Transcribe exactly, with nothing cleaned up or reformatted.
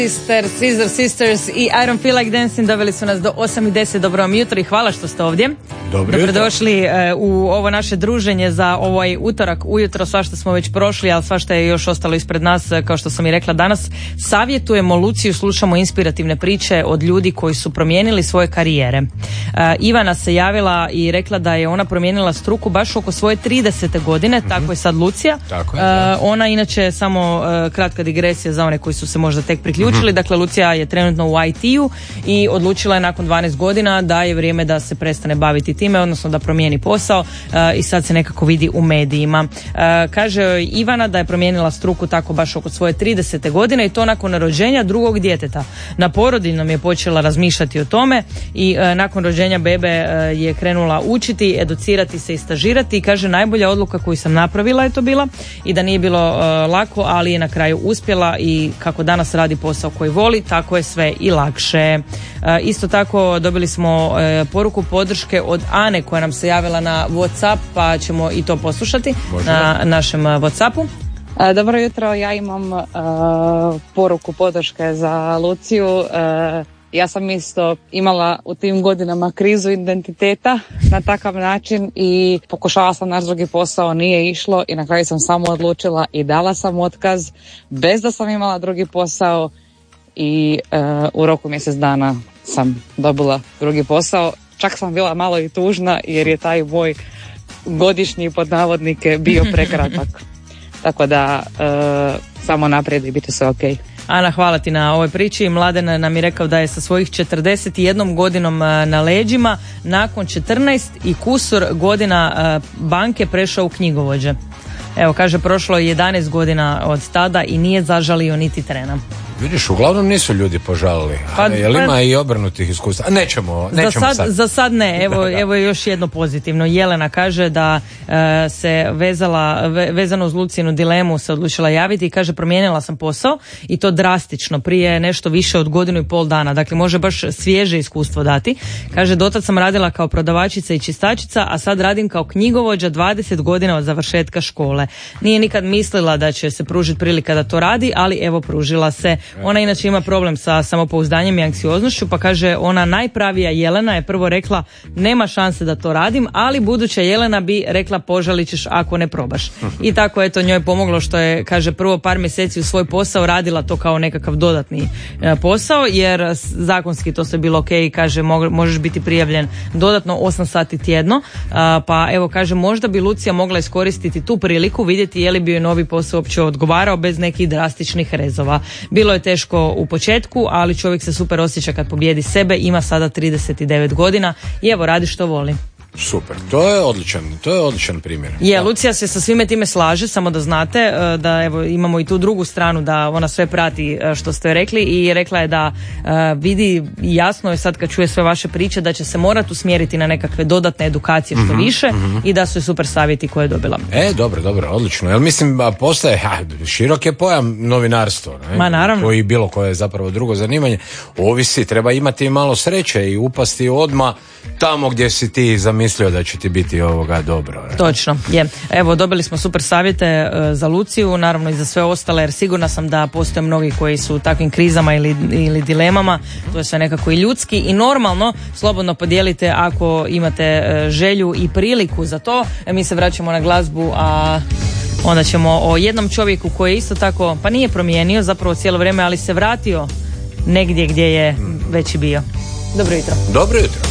Sister, Scissor Sisters i I Don't Feel Like Dancing doveli su nas do osam i deset. Dobro vam jutro i hvala što ste ovdje. Dobro jutro. Dobrodošli uh, u ovo naše druženje za ovaj utorak ujutro. Svašta smo već prošli, ali svašta je još ostalo ispred nas. Kao što sam i rekla danas, savjetujemo Luciju, slušamo inspirativne priče od ljudi koji su promijenili svoje karijere. Uh, Ivana se javila i rekla da je ona promijenila struku baš oko svoje tridesete godine, mm-hmm. Tako je sad Lucija. Tako je, da. Uh, ona inače, samo uh, kratka digresija za one koji su se možda tek priključili. Mm-hmm. Dakle, Lucija je trenutno u I T-u i odlučila je nakon dvanaest godina da je vrijeme da se prestane baviti time, odnosno da promijeni posao uh, i sad se nekako vidi u medijima. Uh, kaže Ivana da je promijenila struku tako baš oko svoje tridesete godine i to nakon rođenja drugog djeteta. Na porodiljnom je počela razmišljati o tome i uh, nakon rođenja bebe uh, je krenula učiti, educirati se i stažirati i kaže najbolja odluka koju sam napravila je to bila i da nije bilo uh, lako, ali je na kraju uspjela i kako danas radi posao koji voli, tako je sve i lakše. E, isto tako dobili smo e, poruku podrške od Ane koja nam se javila na WhatsApp, pa ćemo i to poslušati. Možda. Na našem WhatsAppu. E, dobro jutro, ja imam e, poruku podrške za Luciju. E, ja sam isto imala u tim godinama krizu identiteta na takav način i pokušala sam naći drugi posao, nije išlo i na kraju sam samo odlučila i dala sam otkaz bez da sam imala drugi posao. I uh, u roku mjesec dana sam dobila drugi posao. Čak sam bila malo i tužna jer je taj moj godišnji pod navodnike bio prekratak. Tako da uh, samo naprijed i biti sve ok. Ana, hvala ti na ovoj priči. Mladen nam je rekao da je sa svojih četrdeset jedan godinom na leđima nakon četrnaest i kusur godina banke prešao u knjigovođe. Evo, kaže, prošlo je jedanaest godina od tada i nije zažalio niti trena. Vidiš, uglavnom nisu ljudi požalili. Pa, jel ima pa, i obrnutih iskustva? Nećemo, nećemo za sad, sad. Za sad ne. Evo, evo je još jedno pozitivno. Jelena kaže da uh, se vezala, ve, vezano uz Lucinu dilemu se odlučila javiti i kaže promijenila sam posao i to drastično prije nešto više od godinu i pol dana. Dakle, može baš svježe iskustvo dati. Kaže, dotad sam radila kao prodavačica i čistačica, a sad radim kao knjigovođa dvadeset godina od završetka škole. Nije nikad mislila da će se pružiti prilika da to radi, ali evo pružila se. Ona inače ima problem sa samopouzdanjem i anksioznošću, pa kaže ona najpravija Jelena je prvo rekla nema šanse da to radim, ali buduća Jelena bi rekla požalit ćeš ako ne probaš. I tako je to njoj pomoglo što je, kaže, prvo par mjeseci u svoj posao radila to kao nekakav dodatni posao, jer zakonski to sve bilo ok, kaže možeš biti prijavljen dodatno osam sati tjedno, pa evo kaže možda bi Lucija mogla iskoristiti tu priliku, vidjeti je li bi joj novi posao uopće odgovarao bez nekih drastičnih rezova. Bilo je teško u početku, ali čovjek se super osjeća kad pobjedi sebe, ima sada trideset devet godina i evo radi što voli. Super, to je odličan, to je odličan primjer. Je, da. Lucija se sa svime time slaže, samo da znate da evo imamo i tu drugu stranu da ona sve prati što ste rekli i rekla je da uh, vidi jasno je sad kad čuje sve vaše priče da će se morati usmjeriti na nekakve dodatne edukacije što mm-hmm, više mm-hmm. i da su super savjeti koje je dobila. E, dobro, dobro, odlično. Jel mislim postaje ha, širok je pojam novinarstvo, ne? Ma naravno. Koji bilo koje je zapravo drugo zanimanje. Ovisi, treba imati malo sreće i upasti odmah tamo gdje si ti zamislio da će ti biti ovoga dobro. Ne? Točno, je. Evo, dobili smo super savjete uh, za Luciju, naravno i za sve ostale, jer sigurna sam da postoje mnogi koji su u takvim krizama ili, ili dilemama, to je sve nekako i ljudski i normalno, slobodno podijelite ako imate uh, želju i priliku za to. E, mi se vraćamo na glazbu, a onda ćemo o jednom čovjeku koji je isto tako, pa nije promijenio zapravo cijelo vrijeme, ali se vratio negdje gdje je već i bio. Dobro jutro. Dobro jutro.